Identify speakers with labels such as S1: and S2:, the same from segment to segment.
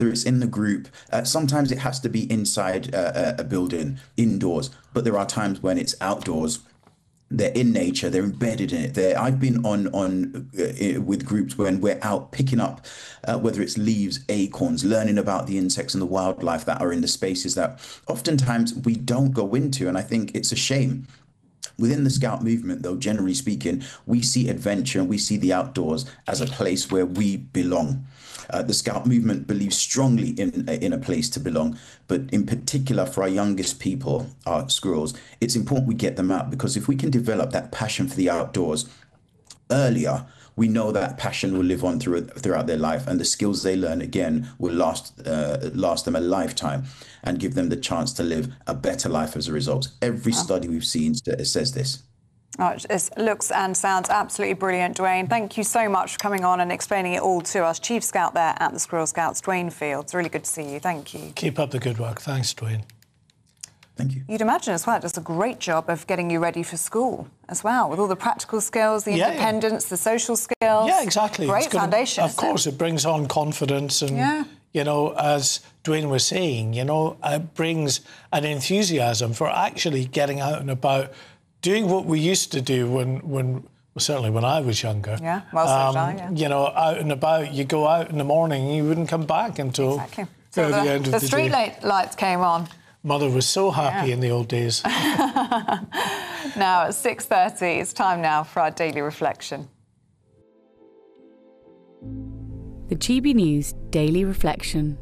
S1: it's in the group. Sometimes it has to be inside a building, indoors, but there are times when it's outdoors. They're in nature, they're embedded in it. I've been on with groups when we're out picking up, whether it's leaves, acorns, learning about the insects and the wildlife that are in the spaces that oftentimes we don't go into. And I think it's a shame. Within the Scout movement, though, generally speaking, we see adventure and we see the outdoors as a place where we belong. The Scout movement believes strongly in a place to belong, but in particular for our youngest people, our squirrels, it's important we get them out, because if we can develop that passion for the outdoors earlier, we know that passion will live on throughout their life, and the skills they learn again will last them a lifetime and give them the chance to live a better life as a result. Every study we've seen says this.
S2: Oh, it looks and sounds absolutely brilliant, Dwayne. Thank you so much for coming on and explaining it all to us. Chief Scout there at the Squirrel Scouts, Dwayne Fields. Really good to see you. Thank you.
S3: Keep up the good work. Thanks, Dwayne.
S1: Thank you.
S2: You'd imagine as well it does a great job of getting you ready for school as well, with all the practical skills, the independence, the social skills.
S3: Yeah, exactly.
S2: Great foundation.
S3: Of course, it brings on confidence and, you know, as Dwayne was saying, you know, it brings an enthusiasm for actually getting out and about, doing what we used to do when certainly when I was younger.
S2: Yeah, well,
S3: you know, out and about, you go out in the morning and you wouldn't come back until
S2: the
S3: end of the day.
S2: The street lights came on.
S3: Mother was so happy in the old days.
S2: Now at 6:30, it's time now for our daily reflection.
S4: The GB News Daily Reflection.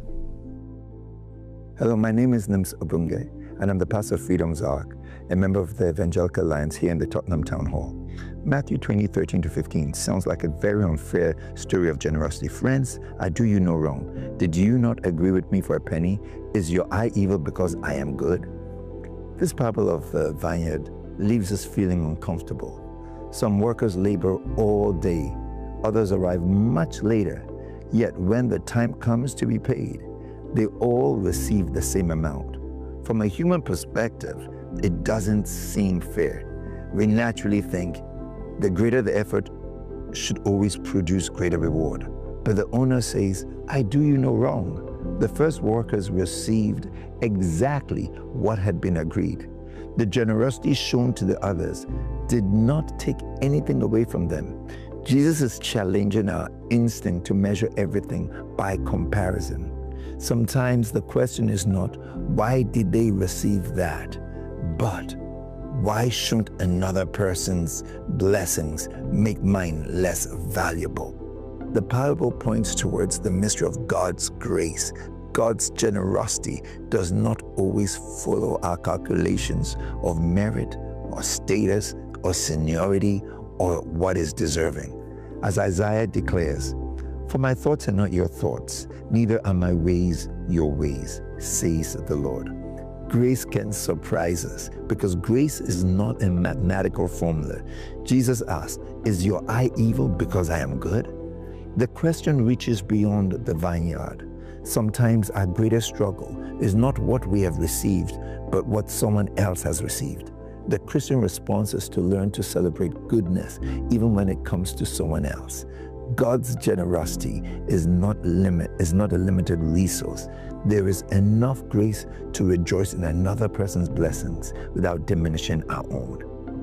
S5: Hello, my name is Nims Obunge, and I'm the pastor of Freedom's Ark, a member of the Evangelical Alliance here in the Tottenham Town Hall. Matthew 20:13-15 sounds like a very unfair story of generosity. Friends, I do you no wrong. Did you not agree with me for a penny? Is your eye evil because I am good? This parable of the vineyard leaves us feeling uncomfortable. Some workers labor all day. Others arrive much later. Yet when the time comes to be paid, they all receive the same amount. From a human perspective, it doesn't seem fair. We naturally think the greater the effort should always produce greater reward. But the owner says, I do you no wrong. The first workers received exactly what had been agreed. The generosity shown to the others did not take anything away from them. Jesus is challenging our instinct to measure everything by comparison. Sometimes the question is not, why did they receive that? But why shouldn't another person's blessings make mine less valuable? The parable points towards the mystery of God's grace. God's generosity does not always follow our calculations of merit or status or seniority or what is deserving. As Isaiah declares, for my thoughts are not your thoughts, neither are my ways your ways, says the Lord. Grace can surprise us because grace is not a mathematical formula. Jesus asked, is your eye evil because I am good? The question reaches beyond the vineyard. Sometimes our greatest struggle is not what we have received, but what someone else has received. The Christian response is to learn to celebrate goodness even when it comes to someone else. God's generosity is not a limited resource. There is enough grace to rejoice in another person's blessings without diminishing our own.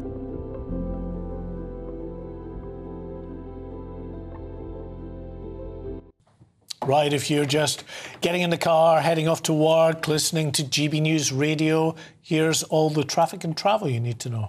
S3: Right, if you're just getting in the car, heading off to work, listening to GB News Radio, here's all the traffic and travel you need to know.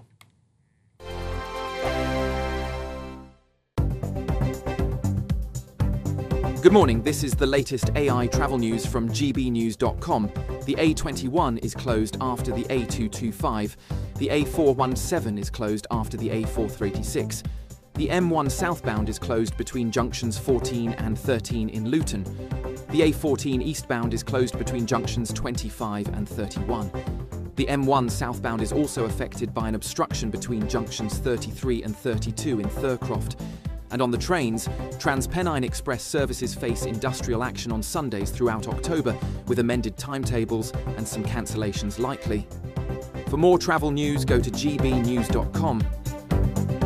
S6: Good morning, this is the latest AI travel news from gbnews.com. The A21 is closed after the A225. The A417 is closed after the A4386. The M1 southbound is closed between junctions 14 and 13 in Luton. The A14 eastbound is closed between junctions 25 and 31. The M1 southbound is also affected by an obstruction between junctions 33 and 32 in Thurcroft. And on the trains, TransPennine Express services face industrial action on Sundays throughout October, with amended timetables and some cancellations likely. For more travel news, go to gbnews.com.